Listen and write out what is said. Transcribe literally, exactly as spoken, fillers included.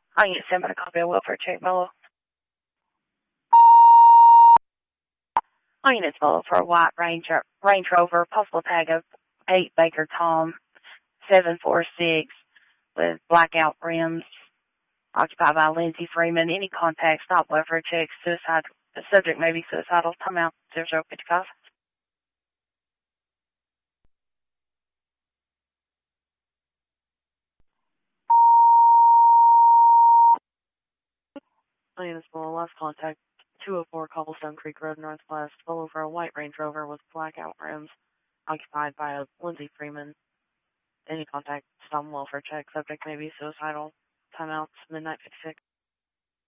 I need to send out a copy of welfare check, Bella. I need to follow for a white Range, Range Rover, possible tag of eight Baker Tom, seven four six, with blackout rims, occupied by Lindsay Freeman. Any contact, stop welfare check, suicide. The subject may be suicidal. Time out zero zero fifty-five. My name is Paul. Last contact, two oh four Cobblestone Creek Road, Northwest. Pull over a white Range Rover with blackout rims, occupied by a Lindsay Freeman. Any contact, stop welfare check. Subject may be suicidal. Timeouts, midnight fifty-six.